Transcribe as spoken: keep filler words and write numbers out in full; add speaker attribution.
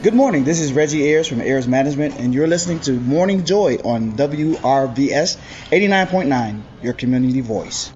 Speaker 1: Good morning. This is Reggie Ayers from Ayers Management, and you're listening to Morning Joy on W R V S eighty-nine point nine, your community voice.